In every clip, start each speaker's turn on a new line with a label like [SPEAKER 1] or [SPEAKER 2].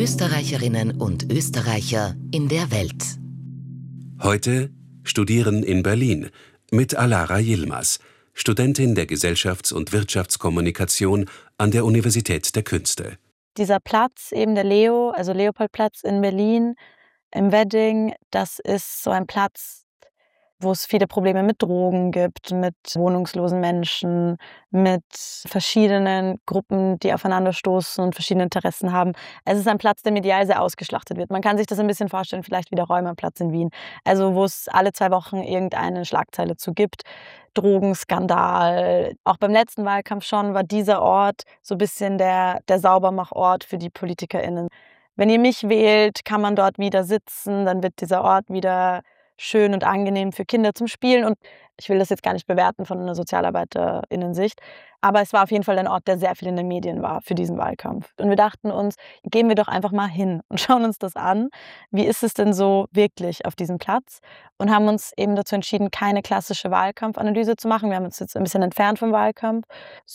[SPEAKER 1] Österreicherinnen und Österreicher in der Welt.
[SPEAKER 2] Heute Studieren in Berlin mit Alara Yilmaz, Studentin der Gesellschafts- und Wirtschaftskommunikation an der Universität der Künste.
[SPEAKER 3] Dieser Platz, eben der Leo, also Leopoldplatz in Berlin im Wedding, das ist so ein Platz, wo es viele Probleme mit Drogen gibt, mit wohnungslosen Menschen, mit verschiedenen Gruppen, die aufeinanderstoßen und verschiedene Interessen haben. Es ist ein Platz, der medial sehr ausgeschlachtet wird. Man kann sich das ein bisschen vorstellen, vielleicht wie der Römerplatz in Wien. Also wo es alle 2 Wochen irgendeine Schlagzeile zu gibt. Drogenskandal. Auch beim letzten Wahlkampf schon war dieser Ort so ein bisschen der Saubermachort für die PolitikerInnen. Wenn ihr mich wählt, kann man dort wieder sitzen, dann wird dieser Ort wieder schön und angenehm für Kinder zum Spielen. Und ich will das jetzt gar nicht bewerten von einer SozialarbeiterInnen-Sicht, aber es war auf jeden Fall ein Ort, der sehr viel in den Medien war für diesen Wahlkampf. Und wir dachten uns, gehen wir doch einfach mal hin und schauen uns das an. Wie ist es denn so wirklich auf diesem Platz? Und haben uns eben dazu entschieden, keine klassische Wahlkampfanalyse zu machen. Wir haben uns jetzt ein bisschen entfernt vom Wahlkampf,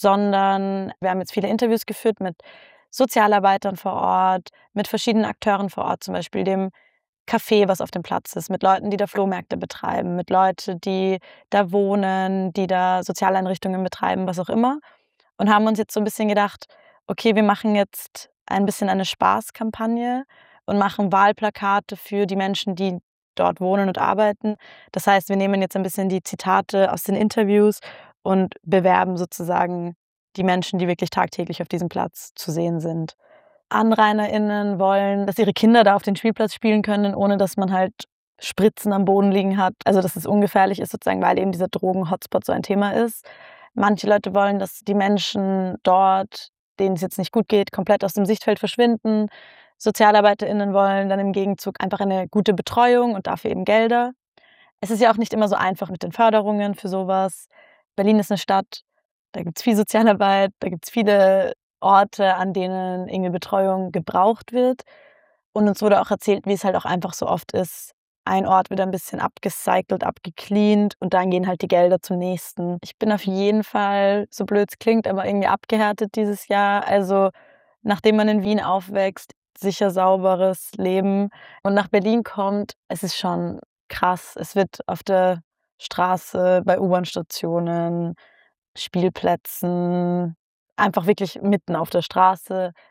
[SPEAKER 3] sondern wir haben jetzt viele Interviews geführt mit Sozialarbeitern vor Ort, mit verschiedenen Akteuren vor Ort, zum Beispiel dem Café, was auf dem Platz ist, mit Leuten, die da Flohmärkte betreiben, mit Leuten, die da wohnen, die da Sozialeinrichtungen betreiben, was auch immer. Und haben uns jetzt so ein bisschen gedacht: „Okay, wir machen jetzt ein bisschen eine Spaßkampagne und machen Wahlplakate für die Menschen, die dort wohnen und arbeiten.“ Das heißt, wir nehmen jetzt ein bisschen die Zitate aus den Interviews und bewerben sozusagen die Menschen, die wirklich tagtäglich auf diesem Platz zu sehen sind. AnrainerInnen wollen, dass ihre Kinder da auf den Spielplatz spielen können, ohne dass man halt Spritzen am Boden liegen hat. Also, dass es ungefährlich ist sozusagen, weil eben dieser Drogen-Hotspot so ein Thema ist. Manche Leute wollen, dass die Menschen dort, denen es jetzt nicht gut geht, komplett aus dem Sichtfeld verschwinden. SozialarbeiterInnen wollen dann im Gegenzug einfach eine gute Betreuung und dafür eben Gelder. Es ist ja auch nicht immer so einfach mit den Förderungen für sowas. Berlin ist 'ne Stadt, da gibt's viel Sozialarbeit, da gibt's viele Orte, an denen irgendwie Betreuung gebraucht wird. Und uns wurde auch erzählt, wie es halt auch einfach so oft ist. Ein Ort wird ein bisschen abgecycelt, abgecleant und dann gehen halt die Gelder zum nächsten. Ich bin auf jeden Fall, so blöd es klingt, aber irgendwie abgehärtet dieses Jahr. Also, nachdem man in Wien aufwächst, sicher sauberes Leben und nach Berlin kommt, es ist schon krass. Es wird auf der Straße, bei U-Bahn-Stationen, Spielplätzen, einfach wirklich mitten auf der Straße